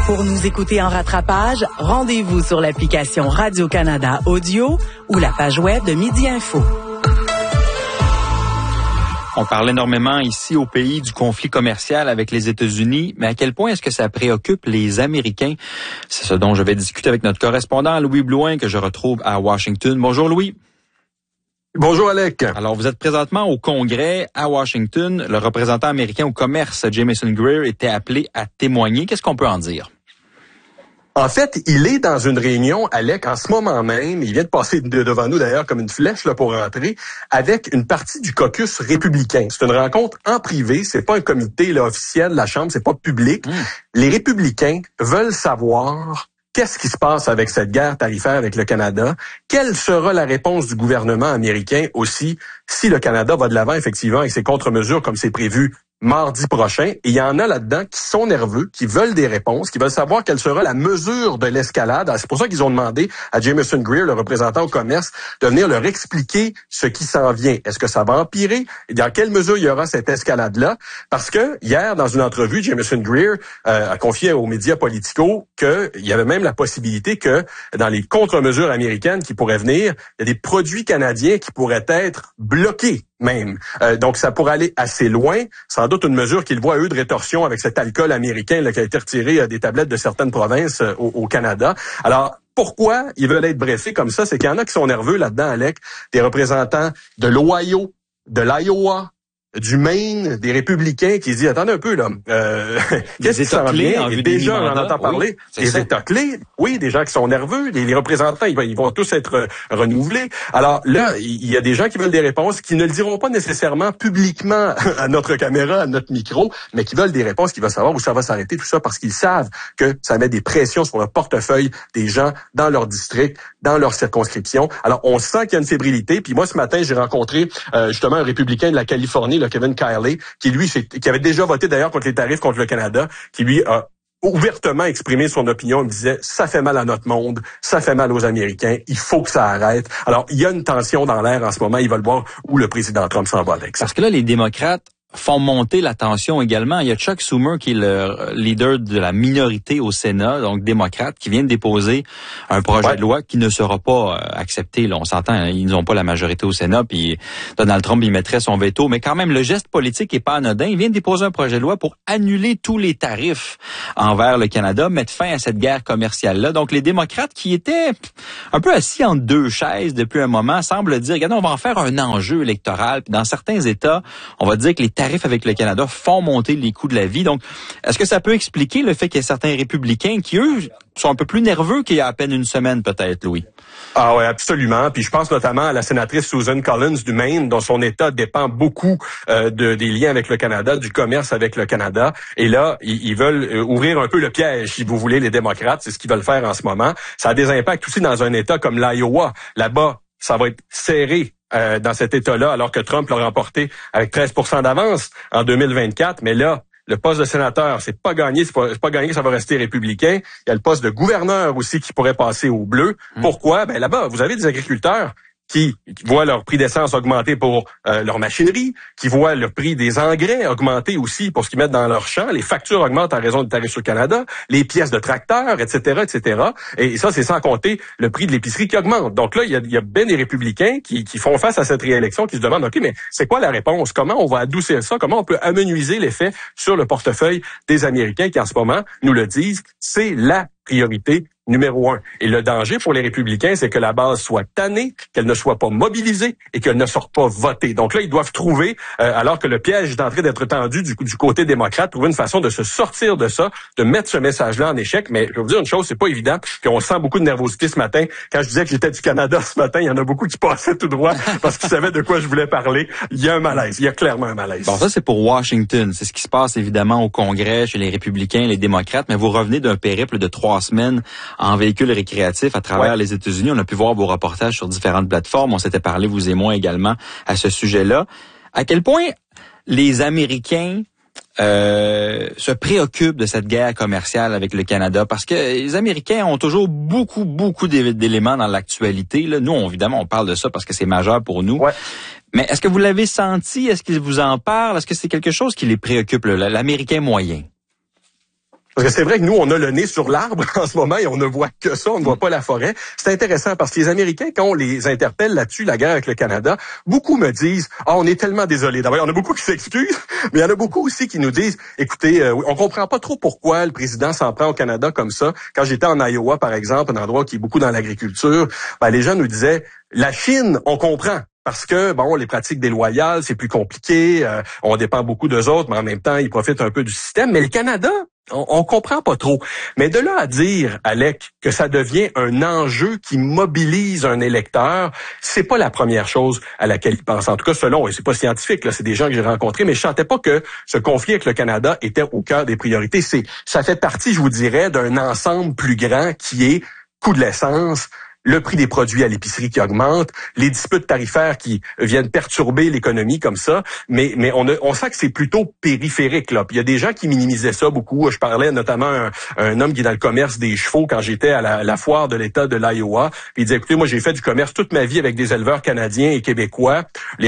Pour nous écouter en rattrapage, rendez-vous sur l'application Radio-Canada Audio ou la page web de Midi Info. On parle énormément ici au pays du conflit commercial avec les États-Unis, mais à quel point est-ce que ça préoccupe les Américains? C'est ce dont je vais discuter avec notre correspondant Louis Blouin que je retrouve à Washington. Bonjour Louis. Bonjour Alec. Alors vous êtes présentement au Congrès à Washington. Le représentant américain au commerce, Jamieson Greer, était appelé à témoigner. Qu'est-ce qu'on peut en dire? En fait, il est dans une réunion, Alec, en ce moment même. Il vient de passer devant nous, d'ailleurs, comme une flèche là pour rentrer, avec une partie du caucus républicain. C'est une rencontre en privé. C'est pas un comité là, officiel de la Chambre. C'est pas public. Les républicains veulent savoir qu'est-ce qui se passe avec cette guerre tarifaire avec le Canada. Quelle sera la réponse du gouvernement américain aussi si le Canada va de l'avant, effectivement, avec ses contre-mesures comme c'est prévu mardi prochain. Et il y en a là-dedans qui sont nerveux, qui veulent des réponses, qui veulent savoir quelle sera la mesure de l'escalade. C'est pour ça qu'ils ont demandé à Jamieson Greer, le représentant au commerce, de venir leur expliquer ce qui s'en vient. Est-ce que ça va empirer? Et dans quelle mesure il y aura cette escalade-là? Parce que hier, dans une entrevue, Jamieson Greer a confié aux médias Politico qu'il y avait même la possibilité que dans les contre-mesures américaines qui pourraient venir, il y a des produits canadiens qui pourraient être bloqués même. Donc, ça pourrait aller assez loin. Sans doute une mesure qu'ils voient, eux, de rétorsion avec cet alcool américain là, qui a été retiré des tablettes de certaines provinces au Canada. Alors, pourquoi ils veulent être brefés comme ça? C'est qu'il y en a qui sont nerveux là-dedans, Alec, des représentants de l'Ohio, de l'Iowa, du Maine, des républicains qui se disent, attendez un peu, là, qu'est-ce qui s'en vient? Et déjà, on en entend parler. Des États clés, oui, des gens qui sont nerveux, les représentants, ils vont tous être renouvelés. Alors là, il y a des gens qui veulent des réponses, qui ne le diront pas nécessairement publiquement à notre caméra, à notre micro, mais qui veulent des réponses, qui veulent savoir où ça va s'arrêter, tout ça, parce qu'ils savent que ça met des pressions sur le portefeuille des gens dans leur district, dans leur circonscription. Alors, on sent qu'il y a une fébrilité. Puis moi, ce matin, j'ai rencontré justement un républicain de la Californie, Kevin Kiley, qui avait déjà voté d'ailleurs contre les tarifs contre le Canada, qui lui a ouvertement exprimé son opinion. Il me disait, ça fait mal à notre monde, ça fait mal aux Américains, il faut que ça arrête. Alors, il y a une tension dans l'air en ce moment. Ils veulent voir où le président Trump s'en va avec ça. Parce que là, les démocrates font monter la tension également. Il y a Chuck Schumer, qui est le leader de la minorité au Sénat, donc démocrate, qui vient de déposer un projet de loi qui ne sera pas accepté. Là, on s'entend, ils n'ont pas la majorité au Sénat, puis Donald Trump, il mettrait son veto. Mais quand même, le geste politique est pas anodin. Il vient de déposer un projet de loi pour annuler tous les tarifs envers le Canada, mettre fin à cette guerre commerciale-là. Donc, les démocrates qui étaient un peu assis entre deux chaises depuis un moment semblent dire, regardez, on va en faire un enjeu électoral. Puis dans certains États, on va dire que les tarifs avec le Canada font monter les coûts de la vie. Donc, est-ce que ça peut expliquer le fait qu'il y a certains républicains qui, eux, sont un peu plus nerveux qu'il y a à peine une semaine, peut-être, Louis? Ah ouais, absolument. Puis je pense notamment à la sénatrice Susan Collins du Maine, dont son État dépend beaucoup des liens avec le Canada, du commerce avec le Canada. Et là, ils veulent ouvrir un peu le piège, si vous voulez, les démocrates. C'est ce qu'ils veulent faire en ce moment. Ça a des impacts aussi dans un État comme l'Iowa. Là-bas, ça va être serré dans cet État-là, alors que Trump l'a remporté avec 13% d'avance en 2024. Mais là, le poste de sénateur, c'est pas gagné, c'est pas gagné que ça va rester républicain. Il y a le poste de gouverneur aussi qui pourrait passer au bleu. Pourquoi? Ben là-bas, vous avez des agriculteurs qui voient leur prix d'essence augmenter pour leur machinerie, qui voient le prix des engrais augmenter aussi pour ce qu'ils mettent dans leurs champs. Les factures augmentent en raison du tarif sur le Canada, les pièces de tracteurs, etc., etc. Et ça, c'est sans compter le prix de l'épicerie qui augmente. Donc là, il y a bien des républicains qui font face à cette réélection, qui se demandent, OK, mais c'est quoi la réponse? Comment on va adoucir ça? Comment on peut amenuiser l'effet sur le portefeuille des Américains qui, en ce moment, nous le disent, c'est la priorité numéro 1. Et le danger pour les républicains, c'est que la base soit tannée, qu'elle ne soit pas mobilisée et qu'elle ne sorte pas votée. Donc là, ils doivent trouver, alors que le piège est en train d'être tendu du côté démocrate, trouver une façon de se sortir de ça, de mettre ce message-là en échec. Mais je vais vous dire une chose, c'est pas évident, qu'on sent beaucoup de nervosité ce matin. Quand je disais que j'étais du Canada ce matin, il y en a beaucoup qui passaient tout droit parce qu'ils savaient de quoi je voulais parler. Il y a un malaise, il y a clairement un malaise. Bon, ça c'est pour Washington. C'est ce qui se passe évidemment au Congrès, chez les républicains, les démocrates. Mais vous revenez d'un périple de 3 semaines en véhicule récréatif à travers les États-Unis. On a pu voir vos reportages sur différentes plateformes. On s'était parlé, vous et moi également, à ce sujet-là. À quel point les Américains se préoccupent de cette guerre commerciale avec le Canada? Parce que les Américains ont toujours beaucoup d'éléments dans l'actualité. Là, nous, évidemment, on parle de ça parce que c'est majeur pour nous. Mais est-ce que vous l'avez senti? Est-ce qu'ils vous en parlent? Est-ce que c'est quelque chose qui les préoccupe, l'Américain moyen? Parce que c'est vrai que nous, on a le nez sur l'arbre en ce moment et on ne voit que ça, on ne voit pas la forêt. C'est intéressant parce que les Américains, quand on les interpelle là-dessus, la guerre avec le Canada, beaucoup me disent « Ah, on est tellement désolés. » D'abord, il y en a beaucoup qui s'excusent, mais il y en a beaucoup aussi qui nous disent « Écoutez, on comprend pas trop pourquoi le président s'en prend au Canada comme ça. » Quand j'étais en Iowa, par exemple, un endroit qui est beaucoup dans l'agriculture, les gens nous disaient « La Chine, on comprend. » Parce que, bon, les pratiques déloyales, c'est plus compliqué, on dépend beaucoup d'eux autres, mais en même temps, ils profitent un peu du système. Mais le Canada, on comprend pas trop. Mais de là à dire, Alec, que ça devient un enjeu qui mobilise un électeur, c'est pas la première chose à laquelle il pense. En tout cas, selon, et c'est pas scientifique, là, c'est des gens que j'ai rencontrés, mais je sentais pas que ce conflit avec le Canada était au cœur des priorités. Ça fait partie, je vous dirais, d'un ensemble plus grand qui est coût de l'essence, le prix des produits à l'épicerie qui augmente, les disputes tarifaires qui viennent perturber l'économie comme ça, mais on sent que c'est plutôt périphérique là. Puis il y a des gens qui minimisaient ça beaucoup. Je parlais notamment un homme qui est dans le commerce des chevaux quand j'étais à la foire de l'État de l'Iowa. Puis il disait écoutez, moi j'ai fait du commerce toute ma vie avec des éleveurs canadiens et québécois. Les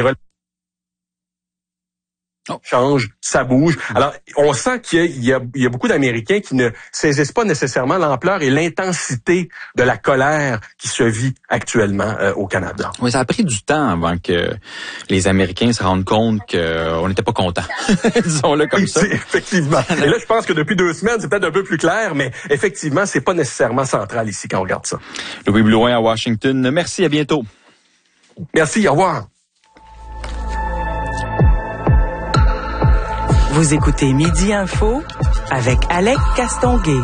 change, ça bouge. Alors, on sent qu'il y a beaucoup d'Américains qui ne saisissent pas nécessairement l'ampleur et l'intensité de la colère qui se vit actuellement au Canada. Oui, ça a pris du temps avant que les Américains se rendent compte qu'on n'était pas contents. Disons-le comme ça. Effectivement. Et là, je pense que depuis 2 semaines, c'est peut-être un peu plus clair, mais effectivement, c'est pas nécessairement central ici quand on regarde ça. Louis Blouin à Washington. Merci, à bientôt. Merci, au revoir. Vous écoutez Midi Info avec Alec Castonguay.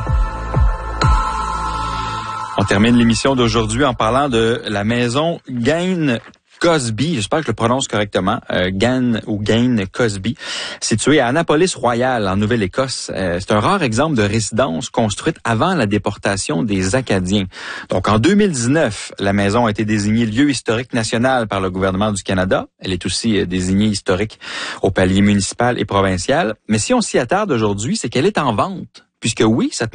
On termine l'émission d'aujourd'hui en parlant de la maison Gain-Cosby, j'espère que je le prononce correctement, Gain-Cosby, située à Annapolis-Royal, en Nouvelle-Écosse. C'est un rare exemple de résidence construite avant la déportation des Acadiens. Donc, en 2019, la maison a été désignée lieu historique national par le gouvernement du Canada. Elle est aussi désignée historique au palier municipal et provincial. Mais si on s'y attarde aujourd'hui, c'est qu'elle est en vente. Puisque oui, cette